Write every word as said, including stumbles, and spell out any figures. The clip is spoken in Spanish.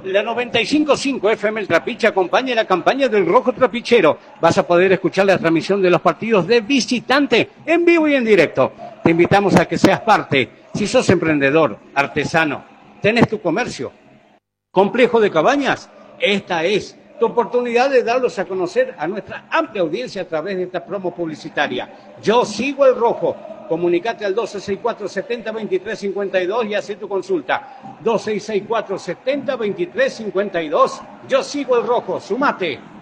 La noventa y cinco punto cinco F M El Trapiche acompaña la campaña del Rojo Trapichero. Vas a poder escuchar la transmisión de los partidos de visitante en vivo y en directo. Te invitamos a que seas parte. Si sos emprendedor, artesano, tenés tu comercio, complejo de cabañas, esta es tu oportunidad de darlos a conocer a nuestra amplia audiencia a través de esta promo publicitaria. Yo sigo el Rojo. Comunicate al dos seis seis cuatro, siete cero dos tres cinco dos y hace tu consulta. dos seis seis cuatro, siete cero dos tres cinco dos. Yo sigo el Rojo. Sumate.